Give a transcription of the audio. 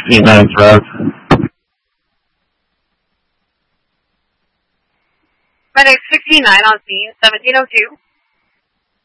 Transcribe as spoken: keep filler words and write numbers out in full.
sixteen minutes road. Medic sixty-nine on scene, seventeen oh two.